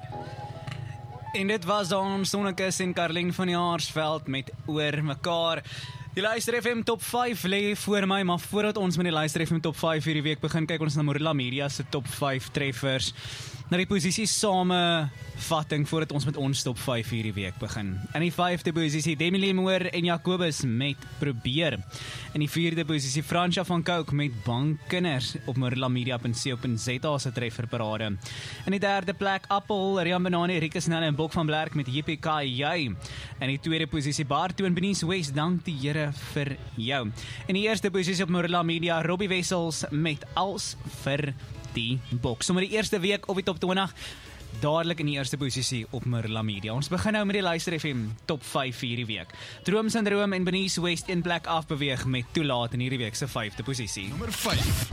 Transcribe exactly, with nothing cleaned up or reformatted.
En dit was dan Sonnekus en Karlien van Jaarsveld met Oor Mekaar. Die Luister F M Top vyf lê voor my, maar voordat ons met die Luister F M Top vyf hierdie week begin, kyk ons na Morila Media se Top vyf treffers, na die posisie samevatting voordat ons met ons Top vyf hierdie week begin. In die vyfde posisie Demi Moore en Jacobus met Probeer. In die vierde posisie Fransja van Coke met Bankkinders op morila-media punt co punt za se trefferparade. In die derde plek Appel, Rian Benani, Rika Snelle en Bok van Blerk met J P K Jy. In die tweede posisie Bartoe en Benice West, dank die Here vir jou. In die eerste posisie op Morila Media, Robbie Wessels met Als vir die Bok. So met die eerste week op die top twintig, dadelik in die eerste posisie op Morila Media. Ons begin nou met die Luister F M Top vyf hierdie week. Droom Syndroom en Benice West een plek afbeweeg met Toelaat in hierdie week se vyfde posisie. Nommer vyf.